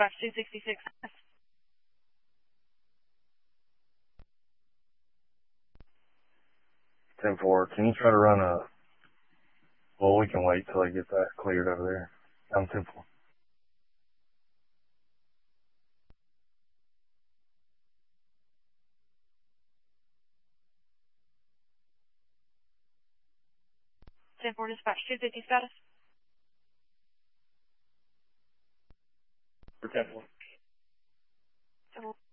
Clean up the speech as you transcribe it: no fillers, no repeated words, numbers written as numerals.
dispatch 266. 10-4, can you try to run a... Well, we can wait till I get that cleared over there. I'm 10-4. Dispatch 250 status. For 10-4.